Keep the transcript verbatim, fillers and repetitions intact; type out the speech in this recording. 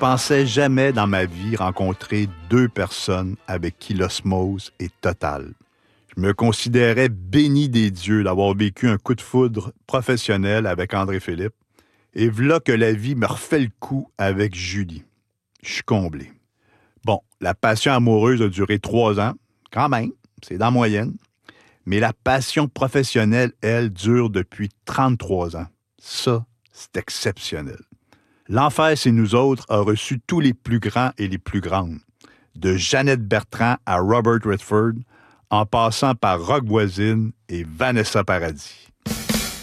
pensais jamais dans ma vie rencontrer deux personnes avec qui l'osmose est totale. Je me considérais béni des dieux d'avoir vécu un coup de foudre professionnel avec André-Philippe. Et v'là que la vie me refait le coup avec Julie. Je suis comblé. Bon, la passion amoureuse a duré trois ans, quand même, c'est dans la moyenne. Mais la passion professionnelle, elle, dure depuis trente-trois ans. Ça, c'est exceptionnel. L'Enfer, c'est nous autres, a reçu tous les plus grands et les plus grandes. De Jeannette Bertrand à Robert Redford, en passant par Roch Voisine et Vanessa Paradis.